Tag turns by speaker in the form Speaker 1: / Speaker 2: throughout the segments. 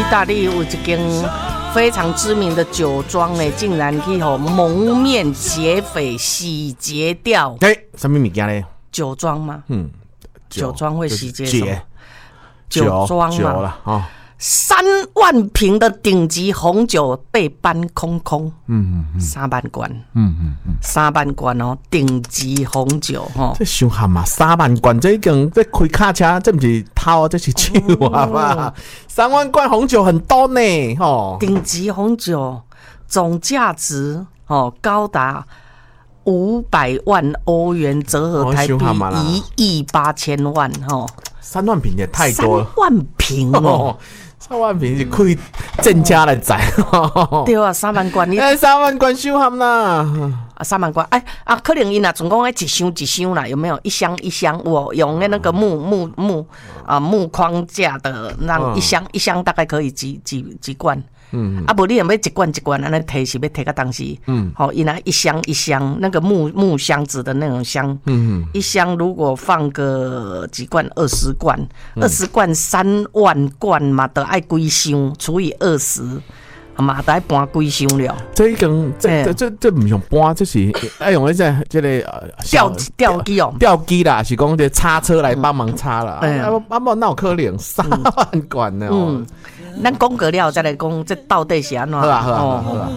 Speaker 1: 大利有一间非常知名的酒庄呢，竟然去蒙面劫匪洗劫掉。
Speaker 2: 什么物件呢？
Speaker 1: 酒庄吗？酒庄会洗劫什么？
Speaker 2: 酒
Speaker 1: 庄嘛。
Speaker 2: 哦
Speaker 1: 3万瓶的顶级红酒被搬空空，3万罐，3万罐哦，顶级红酒哦，
Speaker 2: 这伤喊嘛，3万罐，这已经这开卡车，这不是偷，这是抢啊嘛！3万罐红酒很多呢，哦，
Speaker 1: 顶级红酒总价值高达500万欧元，折合台币1亿8千万
Speaker 2: 3万瓶也太多了
Speaker 1: ，3万瓶哦。
Speaker 2: 3万瓶是可以正家来载，
Speaker 1: 对啊，3万罐你
Speaker 2: 3万罐伤喊啦
Speaker 1: ，3万罐可能因总共一箱一箱啦，有没有一箱一箱？我用那个木框架的，让一箱一箱大概可以几罐？不你有没有一罐一罐安尼提是要提到当时？因为一箱一箱那个木箱子的那种箱，一箱如果放个几罐，20罐，20罐3万罐嘛，得爱几箱除以20。嘛，得搬几箱了。
Speaker 2: 这跟这不用搬，这是要用这个
Speaker 1: 吊机哦，
Speaker 2: 吊机啦，是讲这叉车来帮忙叉啦。不那有可能3万罐呢。
Speaker 1: 咱讲过了再来讲，这到底是安怎？
Speaker 2: 好啊。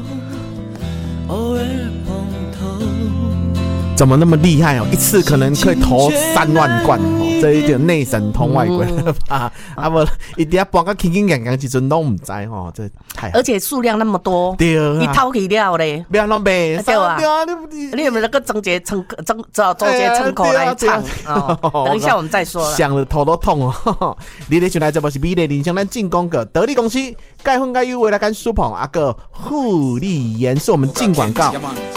Speaker 2: 怎么那么厉害哦？一次可能可以投3万罐哦，这一点内神通外鬼了吧？不，一定要搬个轻轻洋洋，其实都唔知哦，这太好。
Speaker 1: 而且数量那么多，
Speaker 2: 对啊，
Speaker 1: 你偷去了嘞，
Speaker 2: 不要弄呗，
Speaker 1: 对啊，你有没有那个周杰窗口来唱？等一下我们再说了。
Speaker 2: 想了头都痛哦！你咧想来这不是美丽人生咱进攻个得力公司钙粉钙优为了干舒捧阿个护理盐是我们进广告。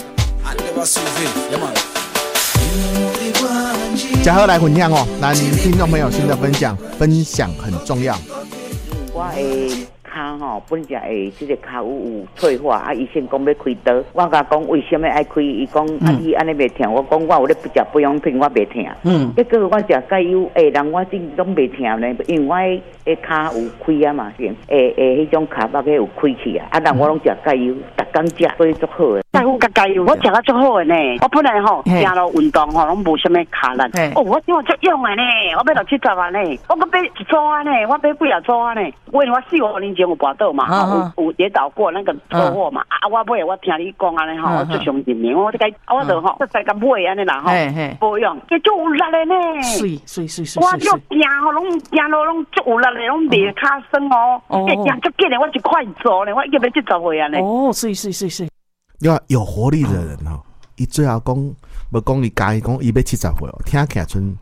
Speaker 2: 嘉禾来分享哦，咱听众朋友新的分享很重要。
Speaker 3: 我的骹本只的这个骹有退化，医生讲要开刀，我甲讲为什么爱开？伊讲你安尼袂疼，我讲我有咧不食保养品，我袂疼。结果我食钙油，人我真拢袂疼呢，因为我的骹有开啊嘛，迄种骹肉有开去啊，人我拢食钙油，逐工食，所以足好诶。钙油甲钙油，我食啊足好诶呢。我本来行路运动拢无啥物骹力，我今足用诶呢，我买60万呢，我买一组啊呢，我买几啊组啊呢，因为我4-5年前有跋倒嘛。有跌倒过那个车祸嘛？我买我听你讲安尼我最相信你，我就该我就再甲买安尼啦保养，伊足有力的呢。我就行拢行路拢足有力的，拢袂卡酸哦。行足紧的，我是快走呢，我170岁啊呢。
Speaker 1: 是。
Speaker 2: 有活力的人伊最后讲无讲伊家己讲伊要70岁听起来剩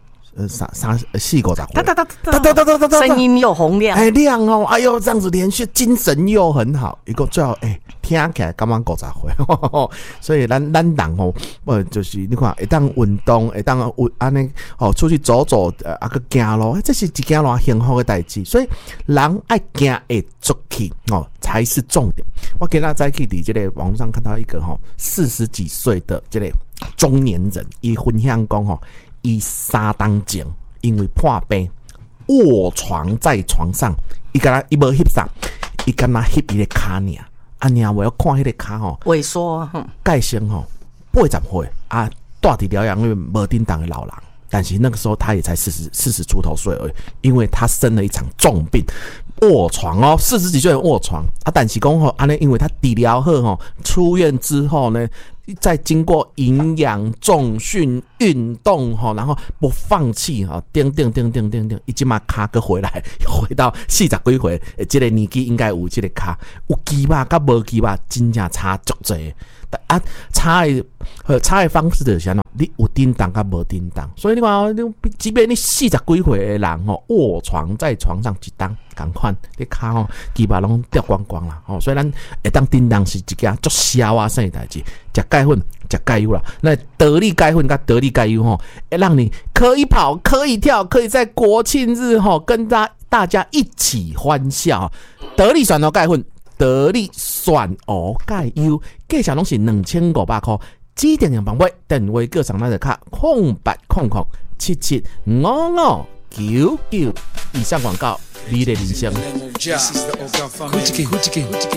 Speaker 2: 4-50岁，
Speaker 1: 声音又洪亮，
Speaker 2: 亮哦，哎呦，这样子连续精神又很好，一个最后听起来感觉50岁，所以咱人就是你看，会当运动，会当安尼出去走走，个行路，这是一件偌幸福的代志，所以人爱行会出去才是重点。我今仔早起伫这个网络上看到一个40几岁的这个中年人，伊分享讲伊3当前因为破病卧床在床上，伊无翕啥，伊敢若翕伊的骹尔，我要看迄个骹
Speaker 1: 萎缩，
Speaker 2: 盖先80岁住伫疗养院无叮当的老人，但是那个时候他也才40出头岁而已，因为他生了一场重病，卧床40几岁的卧床但是讲安尼，因为他治疗好出院之后呢，再经过营养、重训、运动然后不放弃叮，伊即马骹个回来，回到40几岁，这个年纪应该有这个骹有肌肉甲无肌肉，真正差足济。差的方式就是啥你有叮当甲无叮当，所以你看，即便你40几岁的人卧床在床上一当同款，你骹肌肉拢掉光光啦所以咱会当叮当是一件足消啊啥代志，食钙粉、食钙油啦。那得力钙粉甲得力钙油会让你可以跑、可以跳、可以在国庆日跟大家一起欢笑。得力选择钙粉。得力选鹅钙油，价钱拢是2500块，指定方位电话叫上咱就卡0800775555 99。以上广告，你的人生。